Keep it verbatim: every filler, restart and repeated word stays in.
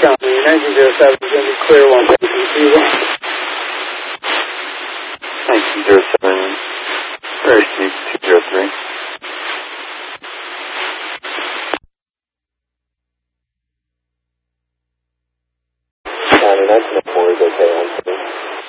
Copy. nineteen zero seven is going to be clear one seven zero. nineteen zero seven, very steep, two zero three. County nineteen oh four is okay on three.